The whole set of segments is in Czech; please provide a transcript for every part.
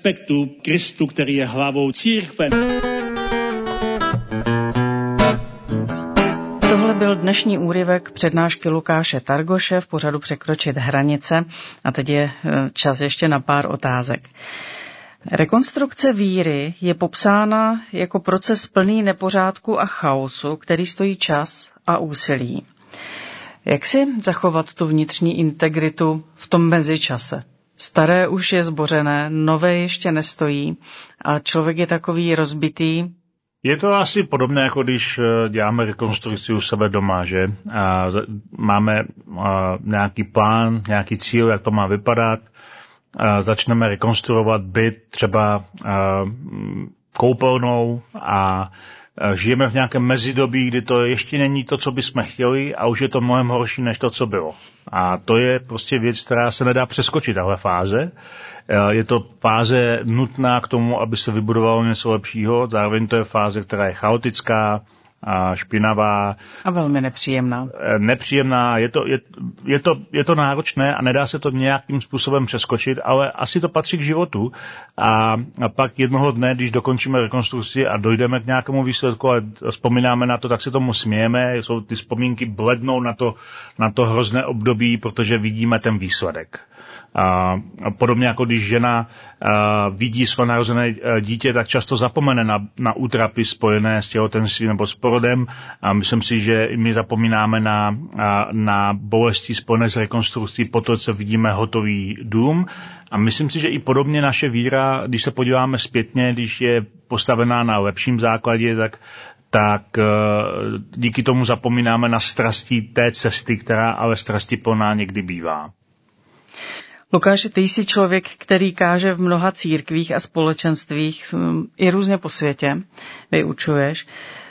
respektu Kristu, který je hlavou církve. Tohle byl dnešní úryvek přednášky Lukáše Targoše v pořadu Překročit hranice a teď je čas ještě na pár otázek. Rekonstrukce víry je popsána jako proces plný nepořádku a chaosu, který stojí čas a úsilí. Jak si zachovat tu vnitřní integritu v tom mezičase? Staré už je zbořené, nové ještě nestojí a člověk je takový rozbitý. Je to asi podobné, jako když děláme rekonstrukci u sebe doma, že? A máme nějaký plán, nějaký cíl, jak to má vypadat. A začneme rekonstruovat byt třeba koupelnou a žijeme v nějakém mezidobí, kdy to ještě není to, co bychom chtěli a už je to mnohem horší, než to, co bylo. A to je prostě věc, která se nedá přeskočit, tahle fáze. Je to fáze nutná k tomu, aby se vybudovalo něco lepšího, zároveň to je fáze, která je chaotická, a špinavá. A velmi nepříjemná. Nepříjemná, je to náročné a nedá se to nějakým způsobem přeskočit, ale asi to patří k životu. A pak jednoho dne, když dokončíme rekonstrukci a dojdeme k nějakému výsledku a vzpomínáme na to, tak se tomu smějeme. Jsou ty vzpomínky blednou na to hrozné období, protože vidíme ten výsledek. A podobně jako když žena vidí své narozené dítě, tak často zapomene na útrapy spojené s těhotenstvím nebo s porodem. A myslím si, že my zapomínáme na bolesti spojené s rekonstrukcí, potom co vidíme hotový dům. A myslím si, že i podobně naše víra, když se podíváme zpětně, když je postavená na lepším základě, tak díky tomu zapomínáme na strasti té cesty, která ale strastiplná někdy bývá. Lukáši, ty jsi člověk, který káže v mnoha církvích a společenstvích i různě po světě, vyučuješ.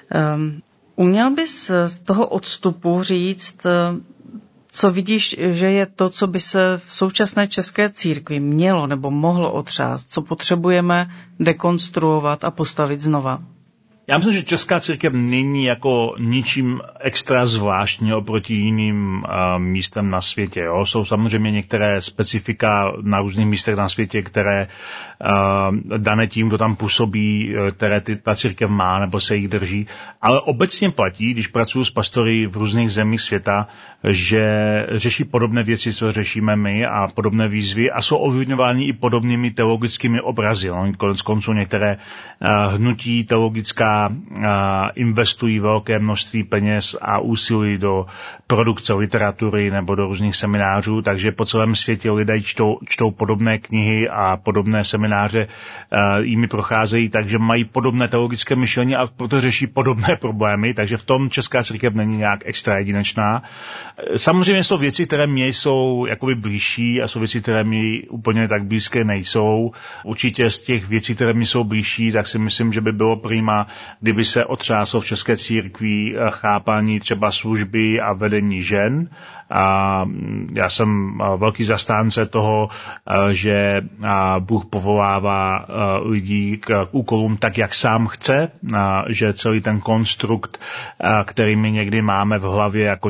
Uměl bys z toho odstupu říct, co vidíš, že je to, co by se v současné české církvi mělo nebo mohlo otřást, co potřebujeme dekonstruovat a postavit znova? Já myslím, že česká církev není jako ničím extra zvláštní oproti jiným místem na světě. Jo? Jsou samozřejmě některé specifika na různých místech na světě, které dané tím, kdo tam působí, které ta církev má nebo se jich drží. Ale obecně platí, když pracuji s pastory v různých zemích světa, že řeší podobné věci, co řešíme my a podobné výzvy a jsou ovlivňovány i podobnými teologickými obrazy. No? Konec konců některé hnutí teologická investují velké množství peněz a úsilí do produkce literatury nebo do různých seminářů, takže po celém světě lidé čtou podobné knihy a podobné semináře jimi procházejí, takže mají podobné teologické myšlení a proto řeší podobné problémy, takže v tom česká církev není nějak extra jedinečná. Samozřejmě jsou věci, které mě jsou jakoby blížší a jsou věci, které mi úplně tak blízké nejsou. Určitě z těch věcí, které mi jsou blížší, tak si myslím, že by bylo prima, kdyby se otřáslo v české církvi chápání třeba služby a vedení žen. A já jsem velký zastánce toho, že Bůh povolává lidí k úkolům tak, jak sám chce, že celý ten konstrukt, který my někdy máme v hlavě jako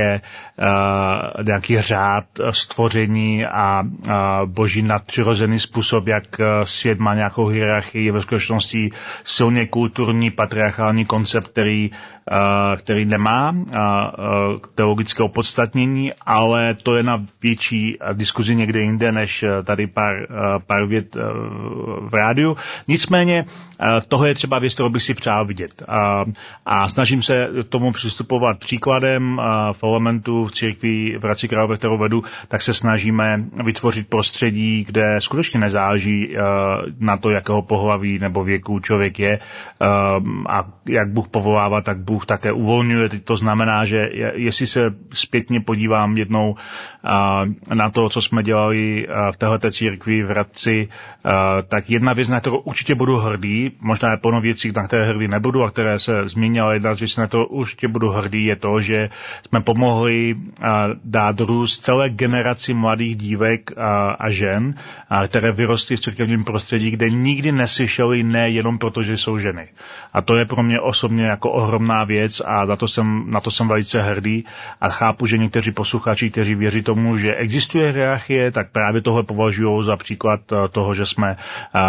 nějaký řád stvoření a boží nadpřirozený způsob, jak svět má nějakou hierarchii, je ve skutečnosti silně kulturní patriarchální koncept, který nemá teologické opodstatnění, ale to je na větší diskuzi někde jinde, než tady pár vět v rádiu. Nicméně toho je třeba věc, kterou bych si přál vidět. A snažím se tomu přistupovat příkladem v elementu v církvi v Hradci Králové, kterou vedu, tak se snažíme vytvořit prostředí, kde skutečně nezáleží na to, jakého pohlaví nebo věku člověk je a jak Bůh povolává, tak Bůh také uvolňuje. To znamená, že jestli se zpětně podívám jednou na to, co jsme dělali v téhleté církvi v Hradci, tak jedna věc, na kterou určitě budu hrdý, možná je plno věcí, na které hrdý nebudu a které se změní, ale jedna z věcí, na to určitě budu hrdý, je to, že jsme pomohli dát růst celé generaci mladých dívek a žen, které vyrostly v církevním prostředí, kde nikdy neslyšeli ne jenom proto, že jsou ženy. A to je pro mě osobně jako ohromná věc a na to jsem velice hrdý a chápu, že někteří posluchači, kteří věří tomu, že existuje hierarchie, tak právě tohle považují za příklad toho, že jsme